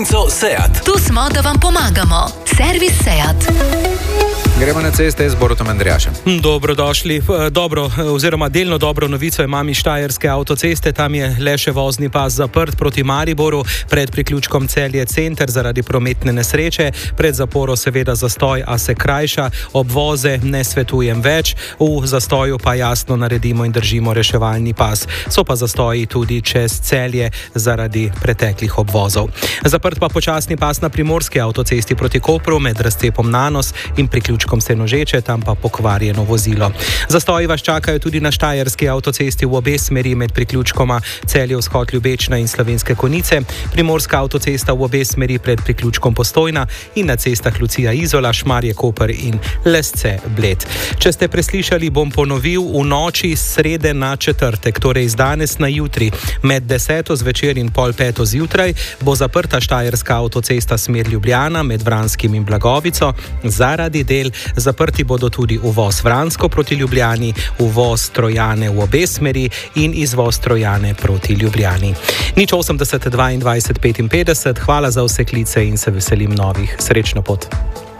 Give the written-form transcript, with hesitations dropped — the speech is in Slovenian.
Seat. Tu smo, da vam pomagamo. Servis Seat. Gremo na ceste z Borutom Andrejašem. Dobrodošli. Delno dobro novico imam iz Štajerske avtoceste. Tam je le še vozni pas zaprt proti Mariboru pred priključkom Celje center zaradi prometne nesreče. Pred zaporo seveda zastoj, a se krajša. Obvoze ne svetujem več. V zastoju pa jasno naredimo in držimo reševalni pas. So pa zastoji tudi čez Celje zaradi preteklih obvozov. Zaprt pa počasni pas na primorski avtocesti proti Kopru med razcepom Nanos in priključkom Senožeče, tam pa pokvarjeno vozilo. Zastoji vas čakajo tudi na Štajerski avtocesti v obe smeri med priključkoma Celje vzhod Ljubečna in Slovenske Konjice, primorska avtocesta v obe smeri pred priključkom Postojna in na cestah Lucija Izola, Šmarje Koper in Lesce Bled. Če ste preslišali, bom ponovil, v noči srede na četrtek, torej iz danes na jutri, med 10. zvečer in pol 5. zjutraj, bo zaprta Štajerska avtocesta smer Ljubljana med Vranskim in Blagovico zaradi del. Zaprti bodo tudi uvoz Vransko proti Ljubljani, uvoz Trojane v obe smeri in izvoz Trojane proti Ljubljani. 080 22 55, hvala za vse klice in se veselim novih. Srečno pot.